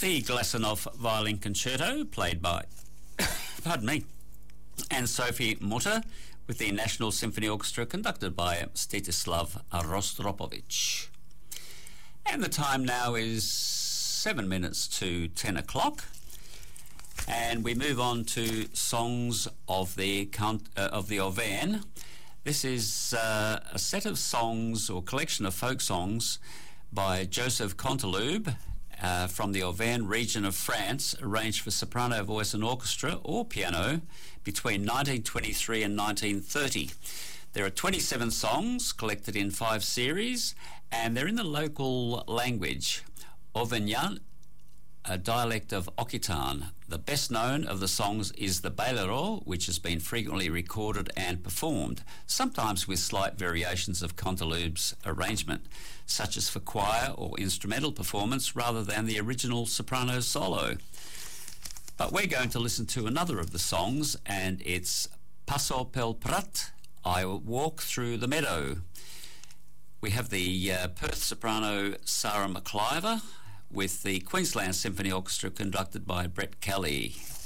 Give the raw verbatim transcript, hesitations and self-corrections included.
the Glasenov Violin Concerto, played by, pardon me, and Sophie Mutter, with the National Symphony Orchestra, conducted by Stetislav Rostropovich. And the time now is seven minutes to ten o'clock, and we move on to songs of the count, uh, of the Auvergne. This is uh, a set of songs or collection of folk songs by Joseph Canteloube uh, from the Auvergne region of France, arranged for soprano voice and orchestra or piano between nineteen twenty-three and nineteen thirty. There are twenty-seven songs collected in five series, and they're in the local language, Auvergnat, a dialect of Occitan. The best known of the songs is the Bailero, which has been frequently recorded and performed, sometimes with slight variations of Canteloube's arrangement, such as for choir or instrumental performance rather than the original soprano solo. But we're going to listen to another of the songs, and it's Passo pel Prat, I Walk Through the Meadow. We have the uh, Perth soprano Sarah McIver, with the Queensland Symphony Orchestra conducted by Brett Kelly.